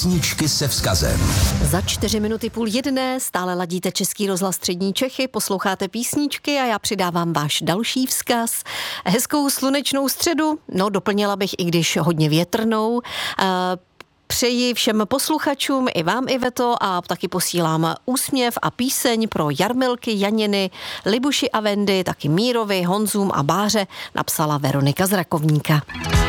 Písničky se vzkazem. Za 4:30 stále ladíte Český rozhlas Střední Čechy, posloucháte písničky a já přidávám váš další vzkaz. Hezkou slunečnou středu, doplnila bych, i když hodně větrnou. Přeji všem posluchačům, i vám, Iveto, a taky posílám úsměv a píseň pro Jarmilky, Janiny, Libuši a Vendy, taky Mírovi, Honzům a Báře, napsala Veronika z Rakovníka.